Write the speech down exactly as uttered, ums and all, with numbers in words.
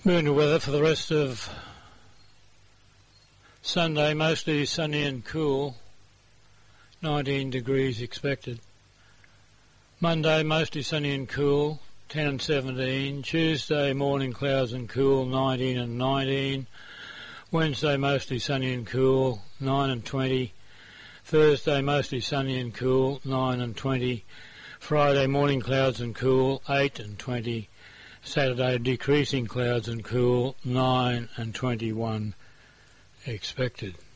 Moon weather for the rest of Sunday, mostly sunny and cool, nineteen degrees expected. Monday, mostly sunny and cool, ten and seventeen. Tuesday, morning clouds and cool, nineteen and nineteen. Wednesday, mostly sunny and cool, nine and twenty. Thursday, mostly sunny and cool, nine and twenty. Friday, morning clouds and cool, eight and twenty. Saturday, decreasing clouds and cool, nine and twenty-one expected.